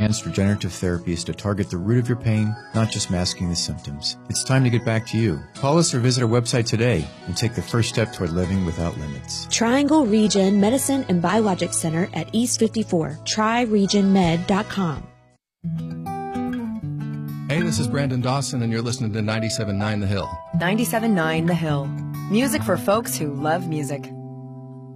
advanced regenerative therapies to target the root of your pain, not just masking the symptoms. It's time to get back to you. Call us or visit our website today and take the first step toward living without limits. Triangle Region Medicine and Biologic Center at East 54. TriRegionMed.com. Hey, this is Brandon Dawson, and you're listening to 97.9 The Hill. 97.9 The Hill. Music for folks who love music.